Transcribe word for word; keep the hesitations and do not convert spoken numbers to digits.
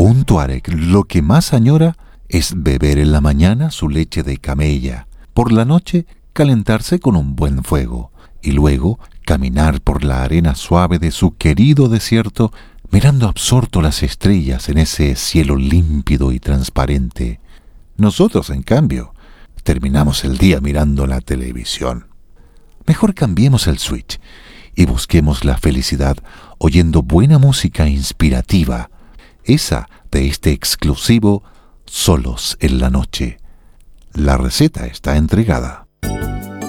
Un tuareg lo que más añora es beber en la mañana su leche de camella, por la noche calentarse con un buen fuego y luego caminar por la arena suave de su querido desierto, mirando absorto las estrellas en ese cielo límpido y transparente. Nosotros, en cambio, terminamos el día mirando la televisión. Mejor cambiemos el switch y busquemos la felicidad oyendo buena música inspirativa, esa de este exclusivo Solos en la Noche. La receta está entregada.